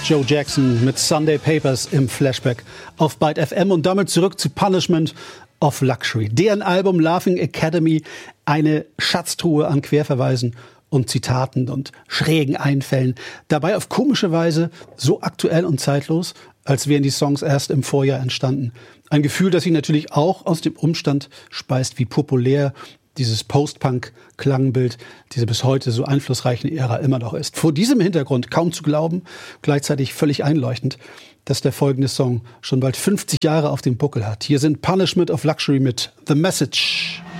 Joe Jackson mit Sunday Papers im Flashback auf Byte FM und damit zurück zu Punishment of Luxury. Deren Album Laughing Academy, eine Schatztruhe an Querverweisen und Zitaten und schrägen Einfällen. Dabei auf komische Weise so aktuell und zeitlos, als wären die Songs erst im Vorjahr entstanden. Ein Gefühl, das sich natürlich auch aus dem Umstand speist, wie populär dieses Post-Punk-Klangbild dieser bis heute so einflussreichen Ära immer noch ist. Vor diesem Hintergrund kaum zu glauben, gleichzeitig völlig einleuchtend, dass der folgende Song schon bald 50 Jahre auf dem Buckel hat. Hier sind Punishment of Luxury mit The Message.